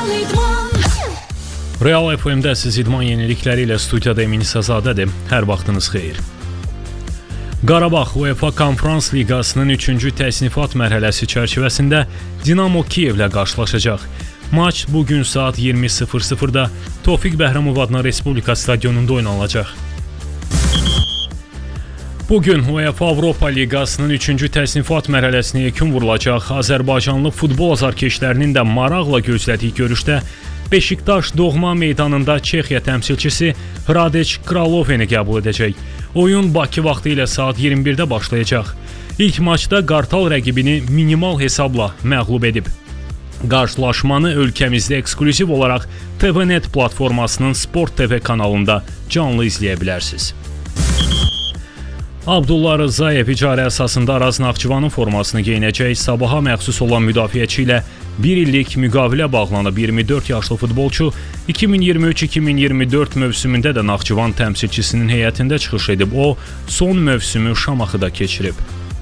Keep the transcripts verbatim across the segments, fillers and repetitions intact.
Real F M-də siz idman yenilikləri ilə studiyada Emin İsazadədir. Hər vaxtınız xeyir. Qarabağ UEFA Konferans Liqasının üçüncü təsnifat mərhələsi çərçivəsində Dinamo Kiyevlə qarşılaşacaq. Maç bugün saat iyirmi sıfır sıfırda Tofiq Bəhramov adına Respublika stadionunda oynanılacaq. Bugün UEFA Avropa Liqasının üçüncü təsnifat mərhələsinə yekun vurulacaq. Azərbaycanlı futbol azarkeşlərinin də maraqla gözlədiyi görüşdə Beşiktaş doğma meydanında Çexiya təmsilçisi Hradec Kraloveni qəbul edəcək. Oyun Bakı vaxtı ilə saat iyirmi birdə başlayacaq. İlk maçda Qartal rəqibini minimal hesabla məğlub edib. Qarşılaşmanı ölkəmizdə ekskluziv olaraq T V Net platformasının Sport T V kanalında canlı izləyə bilərsiniz. Abdullah Rzayev icarə əsasında Araz Naxçıvanın formasını geyinəcək. Sabaha məxsus olan müdafiəçi ilə bir illik müqavilə bağlanıb. iyirmi dörd yaşlı futbolçu iki min iyirmi üç iki min iyirmi dörd mövsümündə də Naxçıvan təmsilçisinin heyətində çıxış edib. O, son mövsümü Şamaxıda keçirib.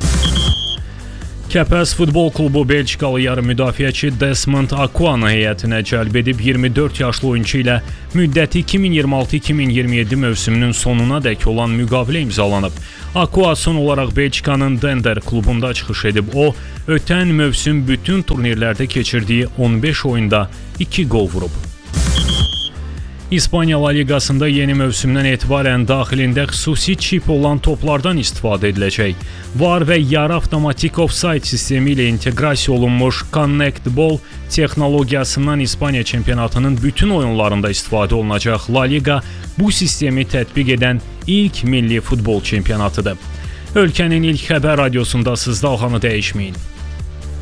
Kəpəz Futbol Klubu Belçikalı yarım müdafiəçi Desmond Akuanı heyətinə cəlb edib. iyirmi dörd yaşlı oyunçu ilə müddəti iki min iyirmi altı iki min iyirmi yeddi mövsümünün sonuna dək olan müqavilə imzalanıb. Akua son olaraq Belçikanın Dender klubunda çıxış edib. O, ötən mövsüm bütün turnirlərdə keçirdiyi on beş oyunda iki gol vurub. İspaniya La Liqasında yeni mövsümdən etibarən daxilində xüsusi çip olan toplardan istifadə ediləcək. VAR və yarı avtomatik offside sistemi ilə inteqrasiya olunmuş Connect Ball texnologiyasından İspaniya çempionatının bütün oyunlarında istifadə olunacaq. La Liga bu sistemi tətbiq edən ilk milli futbol çempionatıdır. Ölkənin ilk xəbər radiosunda siz dalğanı dəyişməyin.